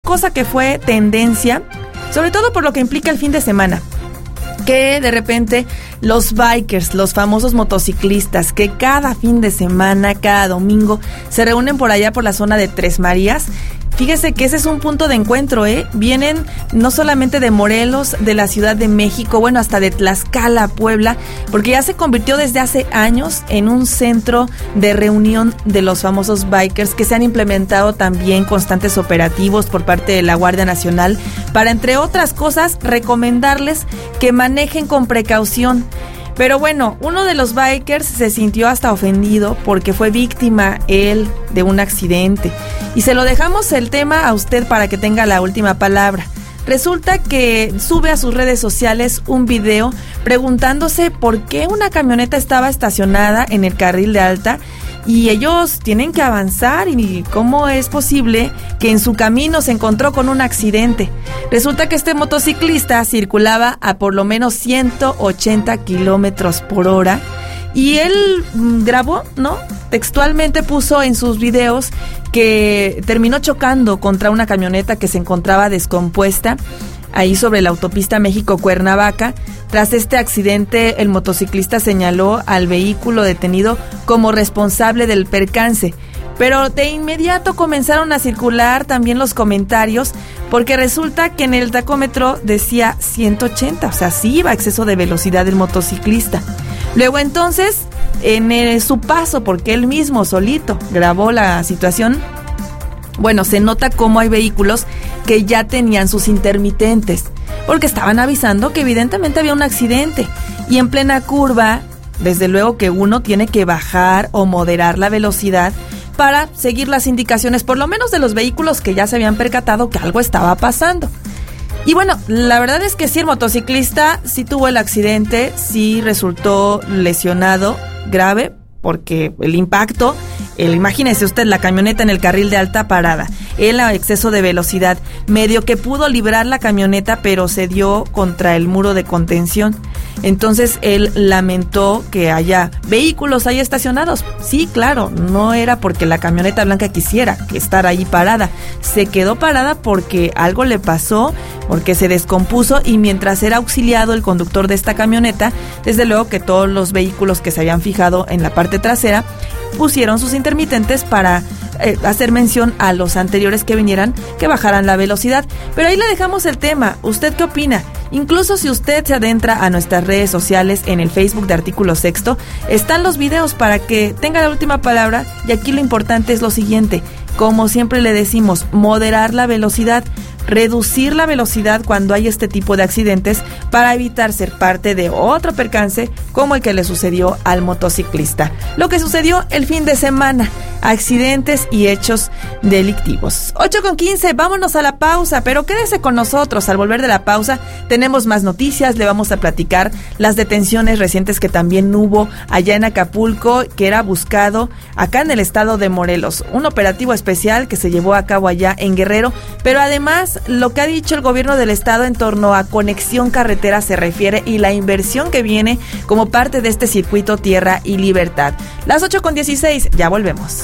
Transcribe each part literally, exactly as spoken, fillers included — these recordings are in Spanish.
cosa que fue tendencia, sobre todo por lo que implica el fin de semana, que de repente los bikers, los famosos motociclistas, que cada fin de semana, cada domingo, se reúnen por allá por la zona de Tres Marías. Fíjese que ese es un punto de encuentro, ¿eh? Vienen no solamente de Morelos, de la Ciudad de México, bueno, hasta de Tlaxcala, Puebla, porque ya se convirtió desde hace años en un centro de reunión de los famosos bikers, que se han implementado también constantes operativos por parte de la Guardia Nacional para, entre otras cosas, recomendarles que manejen con precaución. Pero bueno, uno de los bikers se sintió hasta ofendido porque fue víctima él de un accidente. Y se lo dejamos el tema a usted para que tenga la última palabra. Resulta que sube a sus redes sociales un video preguntándose por qué una camioneta estaba estacionada en el carril de alta y ellos tienen que avanzar, y cómo es posible que en su camino se encontró con un accidente. Resulta que este motociclista circulaba a por lo menos ciento ochenta kilómetros por hora y él mmm, grabó, ¿no? Textualmente puso en sus videos que terminó chocando contra una camioneta que se encontraba descompuesta ahí sobre la autopista México-Cuernavaca. Tras este accidente, el motociclista señaló al vehículo detenido como responsable del percance. Pero de inmediato comenzaron a circular también los comentarios, porque resulta que en el tacómetro decía ciento ochenta, o sea, sí iba a exceso de velocidad el motociclista. Luego entonces, en el, su paso, porque él mismo solito grabó la situación, bueno, se nota cómo hay vehículos que ya tenían sus intermitentes, porque estaban avisando que evidentemente había un accidente. Y en plena curva, desde luego que uno tiene que bajar o moderar la velocidad para seguir las indicaciones, por lo menos de los vehículos que ya se habían percatado que algo estaba pasando. Y bueno, la verdad es que sí, el motociclista sí tuvo el accidente, sí resultó lesionado grave, porque el impacto, el, imagínese usted la camioneta en el carril de alta parada, él a exceso de velocidad, medio que pudo librar la camioneta, pero se dio contra el muro de contención. Entonces él lamentó que haya vehículos ahí estacionados. Sí, claro, no era porque la camioneta blanca quisiera estar ahí parada, se quedó parada porque algo le pasó, porque se descompuso, y mientras era auxiliado el conductor de esta camioneta, desde luego que todos los vehículos que se habían fijado en la parte trasera pusieron sus intermitentes para eh, hacer mención a los anteriores que vinieran, que bajaran la velocidad. Pero ahí le dejamos el tema. ¿Usted qué opina? Incluso si usted se adentra a nuestras redes sociales, en el Facebook de Artículo Sexto, están los videos para que tenga la última palabra. Y aquí lo importante es lo siguiente: como siempre le decimos, moderar la velocidad, reducir la velocidad cuando hay este tipo de accidentes para evitar ser parte de otro percance como el que le sucedió al motociclista. Lo que sucedió el fin de semana, accidentes y hechos delictivos. ocho con quince, vámonos a la pausa, pero quédese con nosotros. Al volver de la pausa tenemos más noticias, le vamos a platicar las detenciones recientes que también hubo allá en Acapulco, que era buscado acá en el estado de Morelos, un operativo especial que se llevó a cabo allá en Guerrero, pero además lo que ha dicho el gobierno del estado en torno a Conexión Carretera se refiere, y la inversión que viene como parte de este circuito Tierra y Libertad. Las ocho con dieciséis, ya volvemos.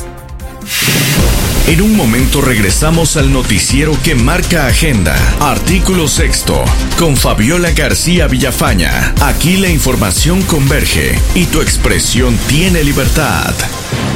En un momento regresamos al noticiero que marca agenda. Artículo Sexto, con Fabiola García Villafaña. Aquí la información converge y tu expresión tiene libertad.